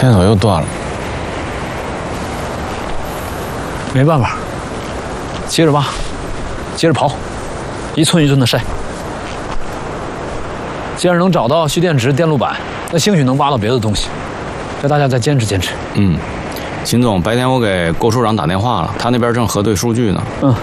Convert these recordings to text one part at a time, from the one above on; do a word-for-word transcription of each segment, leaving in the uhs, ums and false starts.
线索又断了， 没办法，接着挖，接着刨，一寸一寸的筛。既然能找到蓄电池、电路板，那兴许能挖到别的东西。叫大家再坚持坚持。 嗯，秦总，白天我给郭处长打电话了，他那边正核对数据呢。 嗯。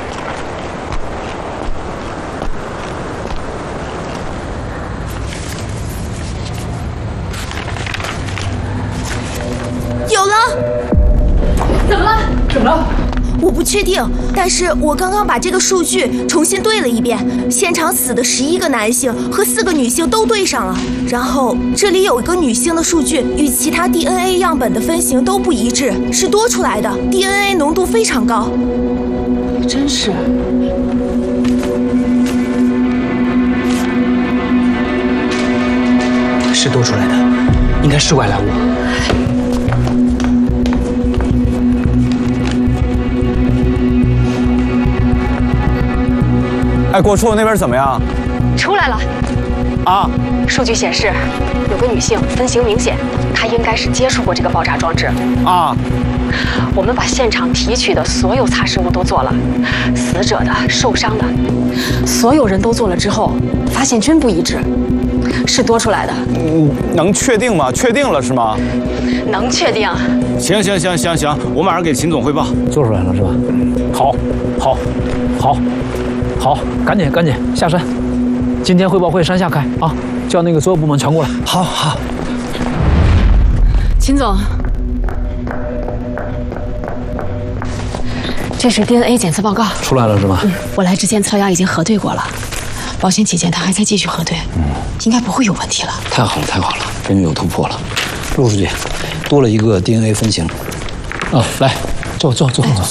我不确定，但是我刚刚把这个数据重新对了一遍，现场死的十一个男性和四个女性都对上了，然后这里有一个女性的数据与其他 D N A 样本的分型都不一致，是多出来的 D N A 浓度非常高。 真是。是多出来的，应该是外来物。 哎，郭处那边怎么样？ 出来了。 啊， 数据显示，有个女性分型明显，她应该是接触过这个爆炸装置。 啊， 我们把现场提取的所有擦拭物都做了，死者的、受伤的，所有人都做了之后，发现均不一致，是多出来的。 嗯，能确定吗？确定了是吗？ 能确定。 行行行行行，我马上给秦总汇报。 做出来了是吧？好，好，好。 好，赶紧赶紧下山！今天汇报会山下开啊，叫那个所有部门全过来。 好好。 秦总，这是 D N A 检测报告， 出来了是吗？ 嗯，我来之前测样已经核对过了，保险起见，他还在继续核对，嗯，应该不会有问题了。 太好了，太好了，终于有突破了。陆书记，多了一个 D N A 分型。啊，来，坐坐坐坐。